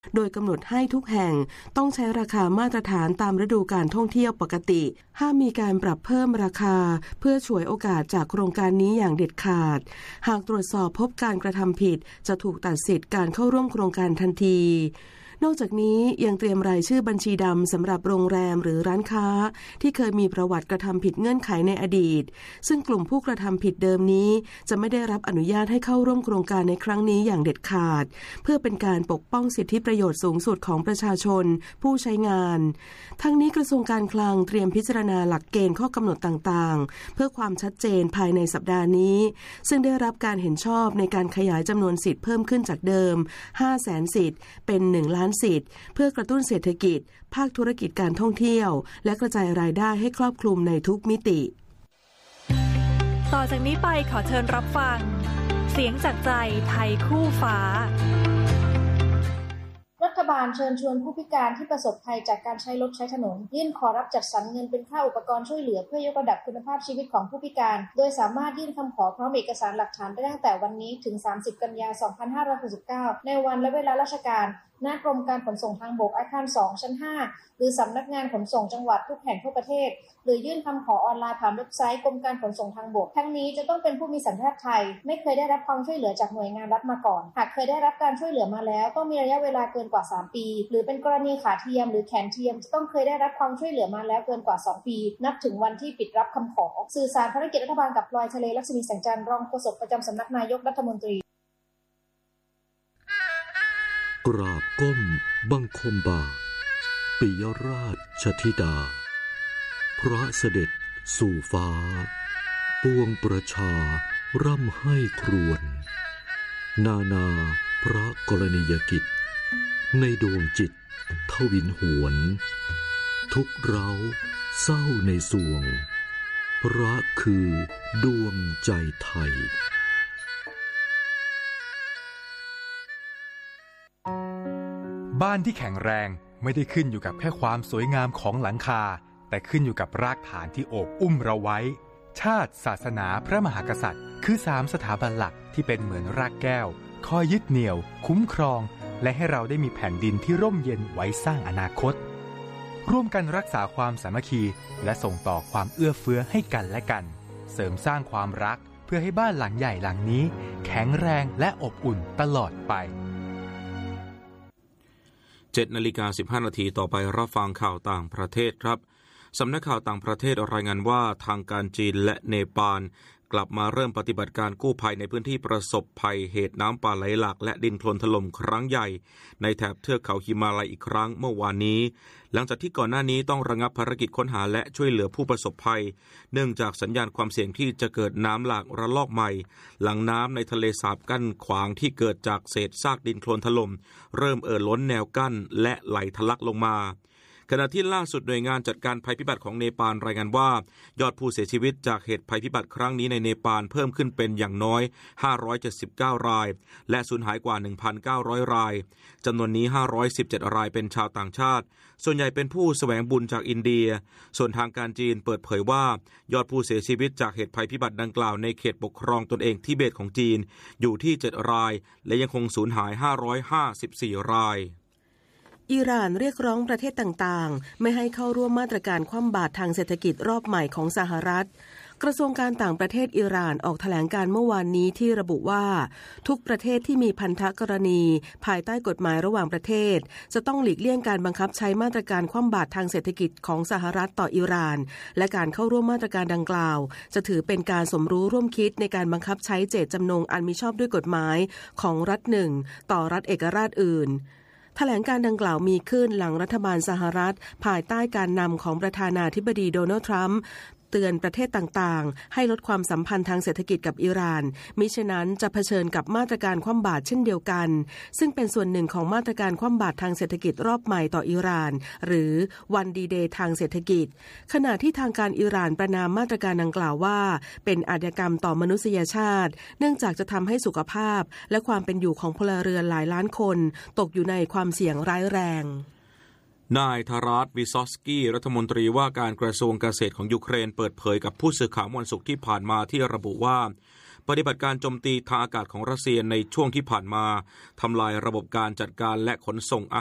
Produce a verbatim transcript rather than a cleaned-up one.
โดยกำหนดให้ทุกแห่งต้องใช้ราคามาตรฐานตามฤดูการท่องเที่ยวปกติห้ามมีการปรับเพิ่มราคาเพื่อฉวยโอกาสจากโครงการนี้อย่างเด็ดขาดหากตรวจสอบพบการกระทำผิดจะถูกตัดสิทธิ์การเข้าร่วมโครงการทันทีนอกจากนี้ยังเตรียมรายชื่อบัญชีดำสำหรับโรงแรมหรือร้านค้าที่เคยมีประวัติกระทำผิดเงื่อนไขในอดีตซึ่งกลุ่มผู้กระทำผิดเดิมนี้จะไม่ได้รับอนุญาตให้เข้าร่วมโครงการในครั้งนี้อย่างเด็ดขาดเพื่อเป็นการปกป้องสิทธิประโยชน์สูงสุดของประชาชนผู้ใช้งานทั้งนี้กระทรวงการคลังเตรียมพิจารณาหลักเกณฑ์ข้อกำหนดต่างๆเพื่อความชัดเจนภายในสัปดาห์นี้ซึ่งได้รับการเห็นชอบในการขยายจำนวนสิทธิ์เพิ่มขึ้นจากเดิม ห้าแสน สิทธิ์เป็นหนึ่งล้านสิทธิ์เพื่อกระตุ้นเศรษฐกิจภาคธุรกิจการท่องเที่ยวและกระจายรายได้ให้ครอบคลุมในทุกมิติต่อจากนี้ไปขอเชิญรับฟังเสียงจากใจไทยคู่ฟ้ารัฐบาลเชิญชวนผู้พิการที่ประสบภัยจากการใช้รถใช้ถนนยื่นขอรับจัดสรรเงินเป็นค่าอุปกรณ์ช่วยเหลือเพื่อยกระดับคุณภาพชีวิตของผู้พิการโดยสามารถยื่นคำขอพร้อมเอกสารหลักฐานได้ตั้งแต่วันนี้ถึงสามสิบกันยายนสองพันห้าร้อยหกสิบเก้าในวันและเวลาราชการณกรมการขนส่งทางบกอาคารสองชั้นห้าหรือสำนักงานขนส่งจังหวัดทุกแห่งทั่วประเทศหรือยื่นคำขอออนไลน์ผ่านเว็บไซต์กรมการขนส่งทางบกทั้งนี้จะต้องเป็นผู้มีสัญชาติไทยไม่เคยได้รับความช่วยเหลือจากหน่วยงานรัฐมาก่อนหากเคยได้รับการช่วยเหลือมาแล้วต้องมีระยะเวลาเกินกว่าสามปีหรือเป็นกรณีขาเทียมหรือแขนเทียมจะต้องเคยได้รับความช่วยเหลือมาแล้วเกินกว่าสองปีนับถึงวันที่ปิดรับคำขอสื่อสารภารกิจรัฐบาลกับพลอยทะเลลักษมีแสงจันทร์รองโฆษกประจำสำนักนายกรัฐมนตรีกราบก้มบังคมบาทปิยราชธิดาพระเสด็จสู่ฟ้าปวงประชาร่ำให้ครวญนานาพระกรณียกิจในดวงจิตทวินหวนทุกเร้าเศร้าในสวงพระคือดวงใจไทยบ้านที่แข็งแรงไม่ได้ขึ้นอยู่กับแค่ความสวยงามของหลังคาแต่ขึ้นอยู่กับรากฐานที่โอบอุ้มเราไว้ชาติศาสนาพระมหากษัตริย์คือสามสถาบันหลักที่เป็นเหมือนรากแก้วคอยยึดเหนี่ยวคุ้มครองและให้เราได้มีแผ่นดินที่ร่มเย็นไว้สร้างอนาคตร่วมกันรักษาความสามัคคีและส่งต่อความเอื้อเฟื้อให้กันและกันเสริมสร้างความรักเพื่อให้บ้านหลังใหญ่หลังนี้แข็งแรงและอบอุ่นตลอดไปเจ็ดนาฬิกาสิบห้านาทีต่อไปรับฟังข่าวต่างประเทศครับสำนักข่าวต่างประเทศรายงานว่าทางการจีนและเนปาลกลับมาเริ่มปฏิบัติการกู้ภัยในพื้นที่ประสบภัยเหตุน้ำป่าไหลหลากและดินโคลนถล่มครั้งใหญ่ในแถบเทือกเขาหิมาลัยอีกครั้งเมื่อวานนี้หลังจากที่ก่อนหน้านี้ต้องระงับภารกิจค้นหาและช่วยเหลือผู้ประสบภัยเนื่องจากสัญญาณความเสี่ยงที่จะเกิดน้ำหลากระลอกใหม่หลังน้ำในทะเลสาบกั้นขวางที่เกิดจากเศษซากดินโคลนถล่มเริ่มเอ่อล้นแนวกั้นและไหลทะลักลงมาขณะที่ล่าสุดหน่วยงานจัดการภัยพิบัติของเนปาลรายงานว่ายอดผู้เสียชีวิตจากเหตุภัยพิบัติครั้งนี้ในเนปาลเพิ่มขึ้นเป็นอย่างน้อยห้าร้อยเจ็ดสิบเก้ารายและสูญหายกว่า หนึ่งพันเก้าร้อย รายจำนวนนี้ห้าร้อยสิบเจ็ดรายเป็นชาวต่างชาติส่วนใหญ่เป็นผู้แสวงบุญจากอินเดียส่วนทางการจีนเปิดเผยว่ายอดผู้เสียชีวิตจากเหตุภัยพิบัติดังกล่าวในเขตปกครองตนเองทิเบตของจีนอยู่ที่เจ็ดรายและยังคงสูญหายห้าร้อยห้าสิบสี่รายอิหร่านเรียกร้องประเทศต่างๆไม่ให้เข้าร่วมมาตรการคว่ำบาตรทางเศรษฐกิจรอบใหม่ของสหรัฐกระทรวงการต่างประเทศอิหร่านออกแถลงการเมื่อวานนี้ที่ระบุว่าทุกประเทศที่มีพันธกรณีภายใต้กฎหมายระหว่างประเทศจะต้องหลีกเลี่ยงการบังคับใช้มาตรการคว่ำบาตรทางเศรษฐกิจของสหรัฐต่ออิหร่านและการเข้าร่วมมาตรการดังกล่าวจะถือเป็นการสมรู้ร่วมคิดในการบังคับใช้เจตจำนงอันมิชอบด้วยกฎหมายของรัฐหนึ่งต่อรัฐเอกราชอื่นแถลงการดังกล่าวมีขึ้นหลังรัฐบาลสหรัฐภายใต้การนำของประธานาธิบดีโดนัลด์ทรัมป์เตือนประเทศต่างๆให้ลดความสัมพันธ์ทางเศรษฐกิจกับอิหร่านมิฉะนั้นจะเผชิญกับมาตรการคว่ำบาตรเช่นเดียวกันซึ่งเป็นส่วนหนึ่งของมาตรการคว่ำบาตรทางเศรษฐกิจรอบใหม่ต่ออิหร่านหรือวันดีเดย์ทางเศรษฐกิจขณะที่ทางการอิหร่านประณามมาตรการดังกล่าวว่าเป็นอาชญากรรมต่อมนุษยชาติเนื่องจากจะทำให้สุขภาพและความเป็นอยู่ของพลเรือนหลายล้านคนตกอยู่ในความเสี่ยงร้ายแรงนายทาราสวิซอสกี้รัฐมนตรีว่าการกระทรวงเกษตรของยูเครนเปิดเผยกับผู้สื่อข่าววันศุกร์ที่ผ่านมาที่ระบุว่าปฏิบัติการโจมตีทางอากาศของรัสเซียในช่วงที่ผ่านมาทำลายระบบการจัดการและขนส่งอา